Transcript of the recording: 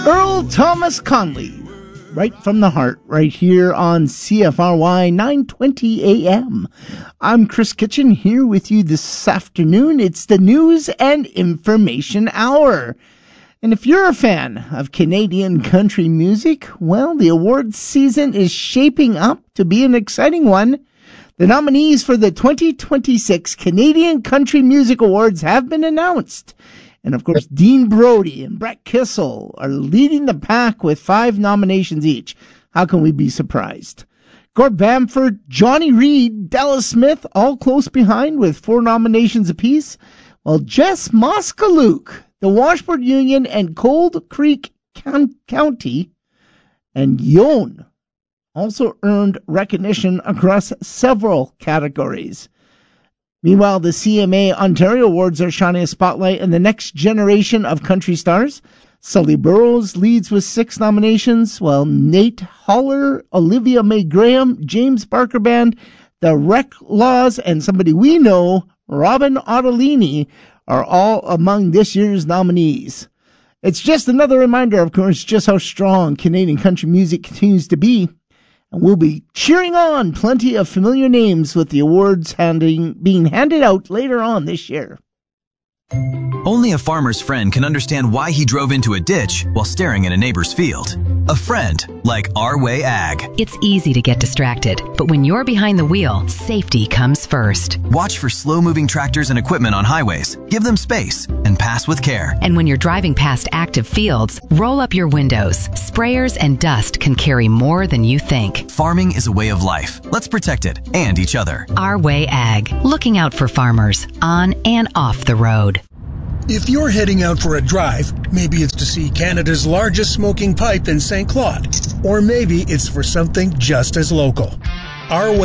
Earl Thomas Conley, right from the heart, right here on CFRY 920 AM. I'm Chris Kitchen here with you this afternoon. It's the News and Information Hour. And if you're a fan of Canadian country music, well, the awards season is shaping up to be an exciting one. The nominees for the 2026 Canadian Country Music Awards have been announced. And, of course, Dean Brody and Brett Kissel are leading the pack with 5 nominations each. How can we be surprised? Gord Bamford, Johnny Reid, Della Smith, all close behind with 4 nominations apiece. While Jess Moskaluke, the Washboard Union and Cold Creek County, and Yon also earned recognition across several categories. Meanwhile, the CMA Ontario Awards are shining a spotlight on the next generation of country stars. Sully Burrows leads with 6 nominations, while Nate Holler, Olivia Mae Graham, James Barker Band, the Rec Laws, and somebody we know, Robin Ottolini, are all among this year's nominees. It's just another reminder, of course, just how strong Canadian country music continues to be. And we'll be cheering on plenty of familiar names with the awards being handed out later on this year. Only a farmer's friend can understand why he drove into a ditch while staring at a neighbor's field. A friend like Our Way Ag. It's easy to get distracted, but when you're behind the wheel, safety comes first. Watch for slow-moving tractors and equipment on highways. Give them space and pass with care. And when you're driving past active fields, roll up your windows. Sprayers and dust can carry more than you think. Farming is a way of life. Let's protect it and each other. Our Way Ag, looking out for farmers on and off the road. If you're heading out for a drive, maybe it's to see Canada's largest smoking pipe in St. Claude, or maybe it's for something just as local. Our